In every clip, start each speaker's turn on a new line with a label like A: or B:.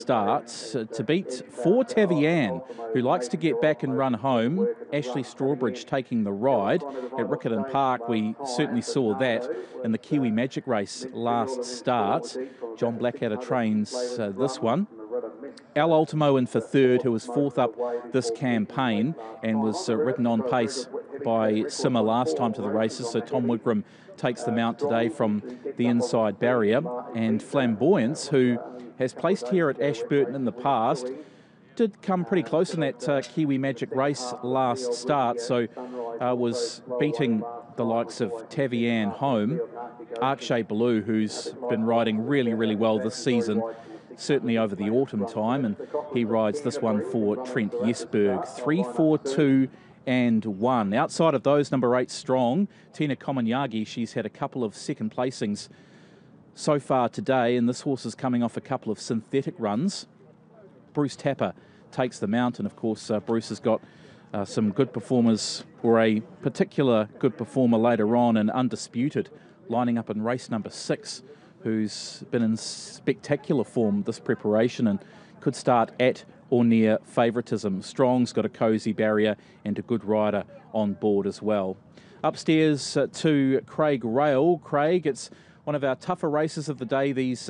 A: starts to beat for Tavian, who likes to get back and run home. Ashley Strawbridge taking the ride at Riccarton Park. We certainly saw that in the Kiwi Magic race last start. John Blackadder trains this one. El Ultimo in for third, who was fourth up this campaign and was ridden on pace by Simmer last time to the races. So Tom Wigram takes the mount today from the inside barrier. And Flamboyance, who has placed here at Ashburton in the past, did come pretty close in that Kiwi Magic race last start, so was beating the likes of Tavian home. Akshay Baloo, who's been riding really, really well this season, certainly over the autumn time, and he rides this one for Trent Jesberg. 3, 4, 2 and 1. Outside of those, number 8 Strong, Tina Komanyagi, she's had a couple of second placings so far today, and this horse is coming off a couple of synthetic runs. Bruce Tapper takes the mount, and of course Bruce has got some good performers, or a particular good performer later on, and Undisputed lining up in race number 6, who's been in spectacular form this preparation and could start at or near favouritism. Strong's got a cosy barrier and a good rider on board as well. Upstairs to Craig Rail. Craig, it's one of our tougher races of the day, these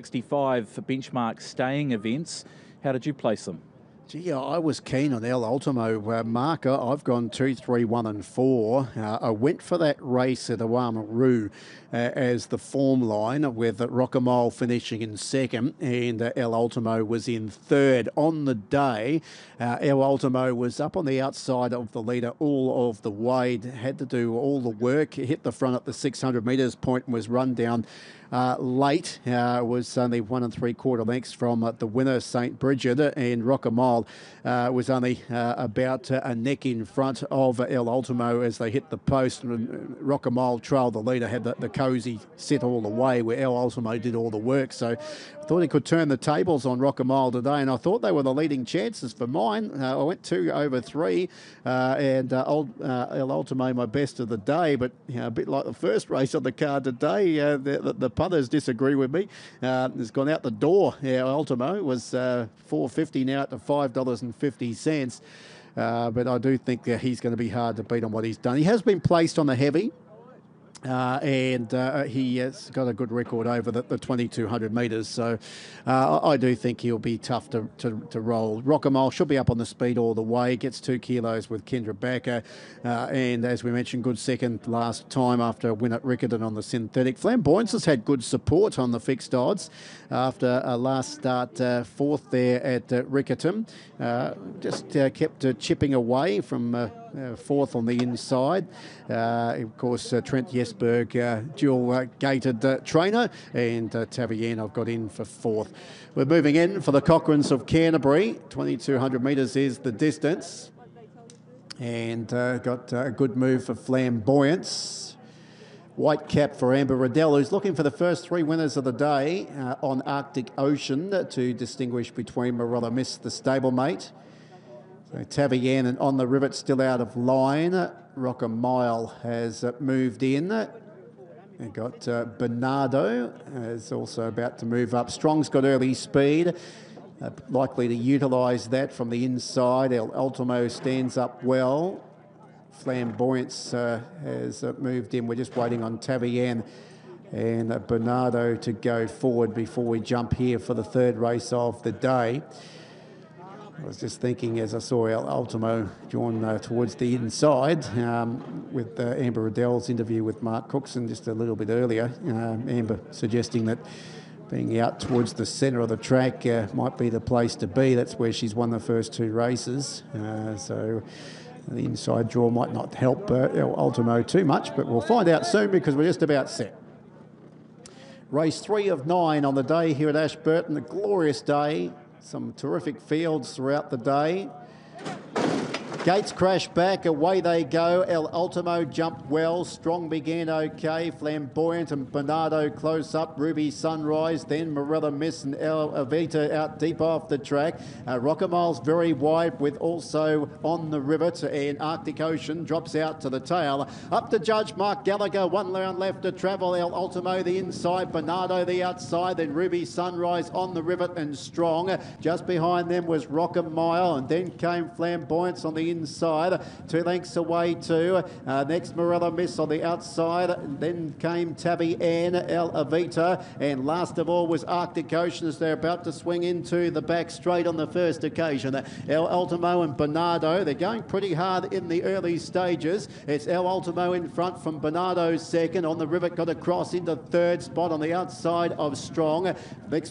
A: 65 benchmark staying events. How did you place them?
B: Gee, I was keen on El Ultimo marker. I've gone 2, 3, 1 and 4. I went for that race at Oamaru as the form line, with Rockamole finishing in second and El Ultimo was in third. On the day, El Ultimo was up on the outside of the leader all of the way, had to do all the work, hit the front at the 600 metres point and was run down late. Was only 1 3/4 lengths from the winner, St. Bridget, and Rockamole was only about a neck in front of El Ultimo as they hit the post. Rockamole trailed the leader, had the cosy set all the way, where El Ultimo did all the work. So I thought he could turn the tables on Rockamole today, and I thought they were the leading chances for mine. I went 2 over 3, and El Ultimo my best of the day, but a bit like the first race on the card today, the punters disagree with me. Has gone out the door. El Ultimo was $4.50 now at the $5.50. But I do think that he's going to be hard to beat on what he's done. He has been placed on the heavy. And he has got a good record over the 2,200 metres. So I do think he'll be tough to roll. Rockamole should be up on the speed all the way. Gets 2 kilos with Kendra Backer. And as we mentioned, good second last time after a win at Riccarton on the synthetic. Flamboyance has had good support on the fixed odds after last start fourth there at Riccarton. Just kept chipping away from fourth on the inside. Of course, Trent Jesberg, dual-gated trainer, and Tavian I've got in for fourth. We're moving in for the Cochranes of Canterbury. 2,200 metres is the distance. And got a good move for Flamboyance. White cap for Amber Riddell, who's looking for the first 3 winners of the day on Arctic Ocean to distinguish between Marilla Miss, the stablemate. So Tavian and On the Rivet still out of line. Rockamole has moved in. And got Bernardo is also about to move up. Strong's got early speed. Likely to utilise that from the inside. El Ultimo stands up well. Flamboyance has moved in. We're just waiting on Tavian and Bernardo to go forward before we jump here for the third race of the day. I was just thinking as I saw El Ultimo drawn towards the inside with Amber Riddell's interview with Mark Cookson just a little bit earlier. Amber suggesting that being out towards the centre of the track might be the place to be. That's where she's won the first 2 races. So the inside draw might not help El Ultimo too much, but we'll find out soon because we're just about set. Race 3 of 9 on the day here at Ashburton. A glorious day. Some terrific fields throughout the day. Gates crash back, away they go. El Ultimo jumped well, Strong began okay. Flamboyant and Bernardo close up. Ruby Sunrise, then Marilla Miss and El Avita out deep off the track. Rockamol's very wide with also On the Rivet, and Arctic Ocean drops out to the tail. Up to Judge Mark Gallagher, 1 round left to travel. El Ultimo the inside, Bernardo the outside, then Ruby Sunrise, On the Rivet and Strong. Just behind them was Rockamile, and then came Flamboyance on the inside, 2 lengths away too. Next Marilla Miss on the outside, then came Tabby Ann, El Avita, and last of all was Arctic Ocean as they're about to swing into the back straight on the first occasion. El Ultimo and Bernardo, they're going pretty hard in the early stages. It's El Ultimo in front from Bernardo second. On the Rivet got across into third spot on the outside of Strong. Next